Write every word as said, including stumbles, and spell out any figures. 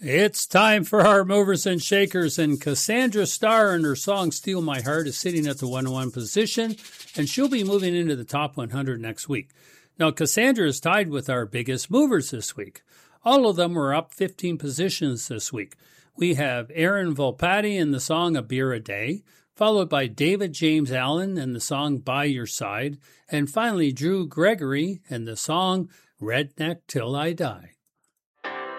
It's time for our movers and shakers, and Cassandra Starr and her song Steal My Heart is sitting at the one oh one position, and she'll be moving into the top one hundred next week. Now, Cassandra is tied with our biggest movers this week. All of them were up fifteen positions this week. We have Aaron Volpatti and the song A Beer a Day, followed by David James Allen and the song By Your Side, and finally Drew Gregory and the song Redneck Till I Die.